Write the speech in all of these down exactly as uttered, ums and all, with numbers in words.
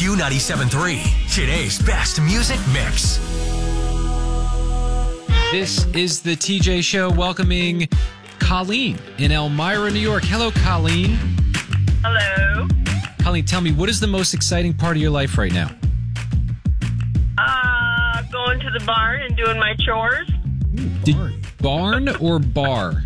Q ninety-seven point three, today's best music mix. This is the T J Show, welcoming Colleen in Elmira, New York. Hello, Colleen. Hello. Colleen, tell me, what is the most exciting part of your life right now? Uh, going to the barn and doing my chores. Did, barn or bar?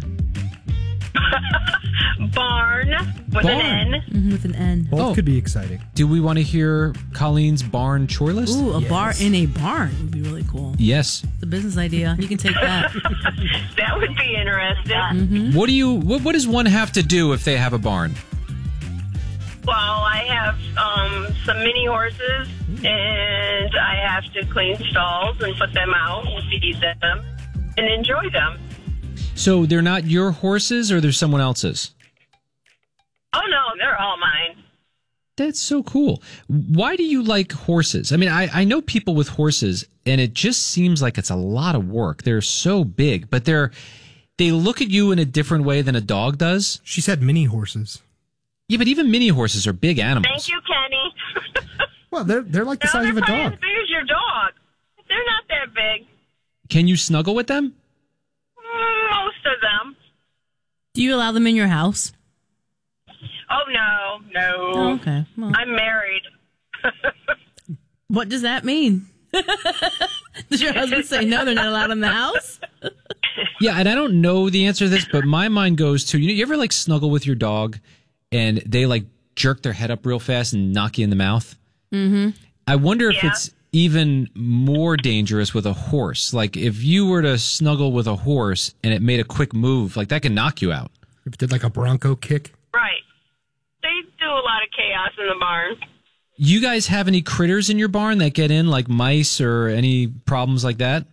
Barn with Barn. an N. Mm-hmm, with an N. Both Oh. could be exciting. Do we want to hear Colleen's barn chore list? Ooh, a Yes. bar in a barn would be really cool. Yes. It's a business idea. You can take that. That would be interesting. Mm-hmm. What do you? What, what does one have to do if they have a barn? Well, I have um, some mini horses, and I have to clean stalls and put them out and feed them and enjoy them. So they're not your horses, or they're someone else's? Oh, no, they're all mine. That's so cool. Why do you like horses? I mean, I, I know people with horses, and it just seems like it's a lot of work. They're so big, but they're they look at you in a different way than a dog does. She said mini horses. Yeah, but even mini horses are big animals. Thank you, Kenny. Well, they're they're like the No, size they're of a probably dog. as big as your dog. They're not that big. Can you snuggle with them? Mm, most of them. Do you allow them in your house? Oh, no, no. Oh, okay. Well, I'm married. what does that mean? Does your husband say no, they're not allowed in the house? Yeah, and I don't know the answer to this, but my mind goes to, you know, you ever like snuggle with your dog and they like jerk their head up real fast and knock you in the mouth? Mm-hmm. I wonder if Yeah. it's even more dangerous with a horse. Like if you were to snuggle with a horse and it made a quick move, like that can knock you out. If it did like a Bronco kick. Right. They do a lot of chaos in the barn. You guys have any critters in your barn that get in, like mice or any problems like that?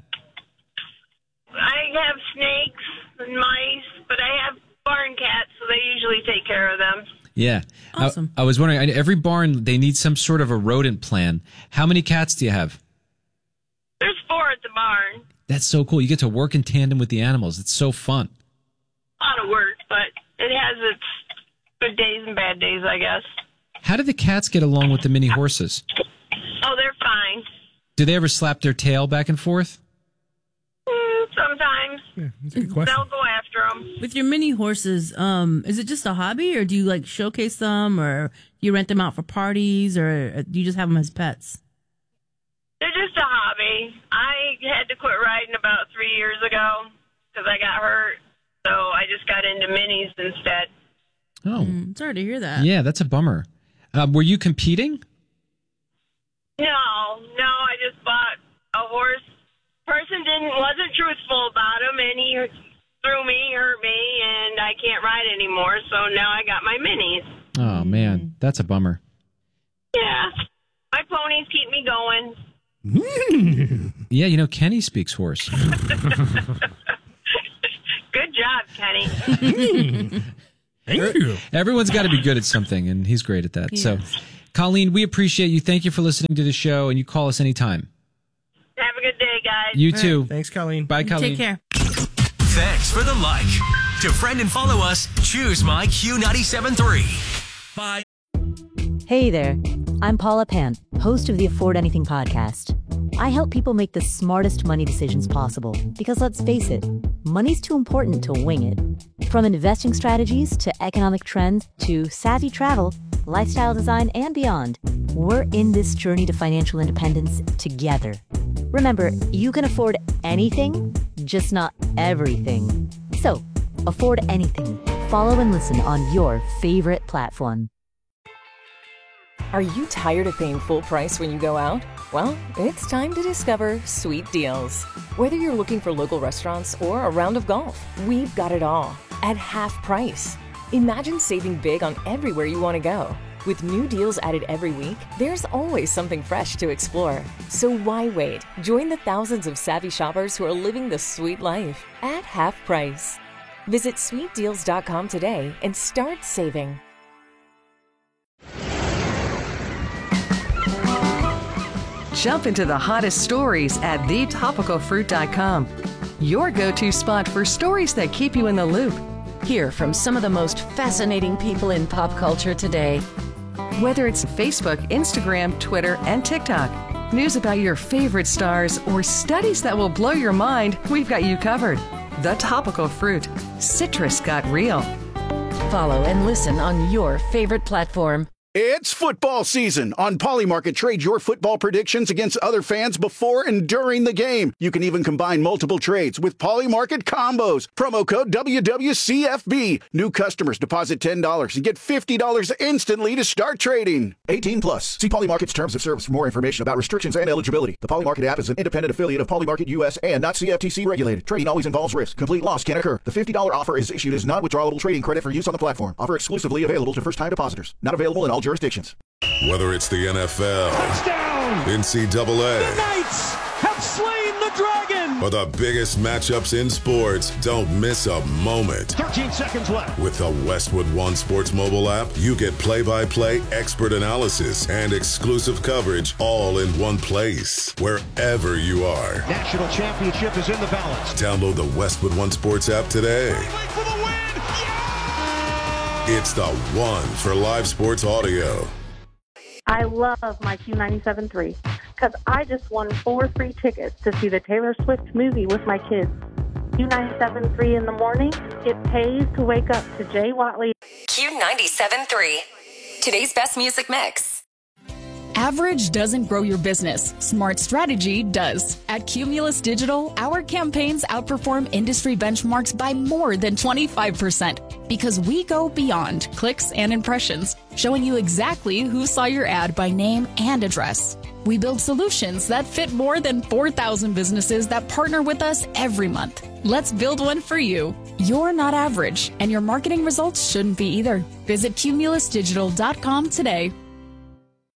I have snakes and mice, but I have barn cats, so they usually take care of them. Yeah. Awesome. I, I was wondering, I- every barn, they need some sort of a rodent plan. How many cats do you have? There's four at the barn. That's so cool. You get to work in tandem with the animals. It's so fun. A lot of work, but it has its good days and bad days, I guess. How do the cats get along with the mini horses? Oh, they're fine. Do they ever slap their tail back and forth? Mm, sometimes. Yeah, that's a good question. They'll go after them. With your mini horses, um, is it just a hobby, or do you like showcase them, or you rent them out for parties, or do you just have them as pets? They're just a hobby. I had to quit riding about three years ago because I got hurt, so I just got into minis instead. Oh, Mm, sorry to hear that. yeah, that's a bummer. Uh, were you competing? No, no, I just bought a horse. Person didn't wasn't truthful about him, and he threw me, hurt me, and I can't ride anymore. So now I got my minis. Oh, man, that's a bummer. Yeah, my ponies keep me going. Yeah, you know, Kenny speaks horse. Good job, Kenny. Thank you. Everyone's got to be good at something, and he's great at that. So, Colleen, we appreciate you. Thank you for listening to the show, and you call us anytime. Have a good day, guys. You too. Thanks, Colleen. Bye, Colleen. Take care. Thanks for the like. To friend and follow us, choose my Q ninety-seven point three. Bye. Hey there, I'm Paula Pant, host of the Afford Anything podcast. I help people make the smartest money decisions possible because let's face it, money's too important to wing it. From investing strategies to economic trends to savvy travel, lifestyle design, and beyond, we're in this journey to financial independence together. Remember, you can afford anything, just not everything. So, afford anything. Follow and listen on your favorite platform. Are you tired of paying full price when you go out? Well, it's time to discover Sweet Deals. Whether you're looking for local restaurants or a round of golf, we've got it all at half price. Imagine saving big on everywhere you want to go. With new deals added every week, there's always something fresh to explore. So why wait? Join the thousands of savvy shoppers who are living the sweet life at half price. Visit sweet deals dot com today and start saving. Jump into the hottest stories at the topical fruit dot com. Your go-to spot for stories that keep you in the loop. Hear from some of the most fascinating people in pop culture today. Whether it's Facebook, Instagram, Twitter, and TikTok, news about your favorite stars, or studies that will blow your mind, we've got you covered. The Topical Fruit. Citrus got real. Follow and listen on your favorite platform. It's football season. On Polymarket, trade your football predictions against other fans before and during the game. You can even combine multiple trades with Polymarket combos. Promo code W W C F B. New customers deposit ten dollars and get fifty dollars instantly to start trading. eighteen plus. See Polymarket's terms of service for more information about restrictions and eligibility. The Polymarket app is an independent affiliate of Polymarket U S and not C F T C regulated. Trading always involves risk. Complete loss can occur. The fifty dollars offer is issued as non-withdrawable trading credit for use on the platform. Offer exclusively available to first-time depositors. Not available in all jurisdictions. Whether it's the N F L, touchdown, N C double A, the Knights have slain the dragon, or the biggest matchups in sports, don't miss a moment. thirteen seconds left. With the Westwood One Sports mobile app, you get play-by-play expert analysis and exclusive coverage all in one place, wherever you are. National championship is in the balance. Download the Westwood One Sports app today. For the win! It's the one for live sports audio. I love my Q ninety-seven point three because I just won four free tickets to see the Taylor Swift movie with my kids. Q ninety-seven point three in the morning, it pays to wake up to Jay Watley. Q ninety-seven point three, today's best music mix. Average doesn't grow your business. Smart strategy does. At Cumulus Digital, our campaigns outperform industry benchmarks by more than twenty-five percent because we go beyond clicks and impressions, showing you exactly who saw your ad by name and address. We build solutions that fit more than four thousand businesses that partner with us every month. Let's build one for you. You're not average, and your marketing results shouldn't be either. Visit cumulus digital dot com today.